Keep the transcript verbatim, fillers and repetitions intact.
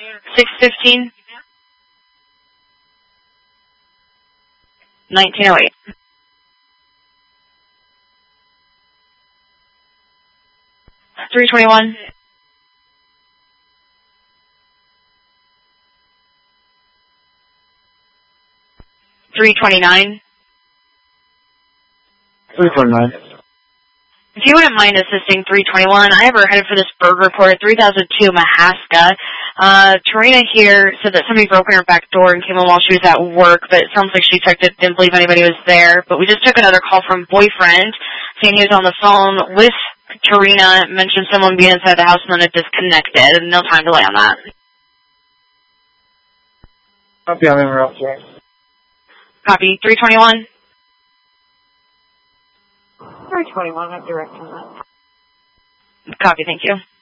six fifteen, nineteen oh eight. three twenty-one. three twenty-nine. three twenty-nine. If you wouldn't mind assisting three twenty-one, I have her headed for this bird report at three thousand two Mahaska. Uh, Tarina here said that somebody broke in her back door and came in while she was at work, but it sounds like she checked it, didn't believe anybody was there. But we just took another call from boyfriend, saying he was on the phone with Tarina, mentioned someone being inside the house and then it disconnected. No time delay on that. Copy, I'm in route, sir. Copy, three twenty-one. three twenty-one, I'm direct on that. Copy, thank you.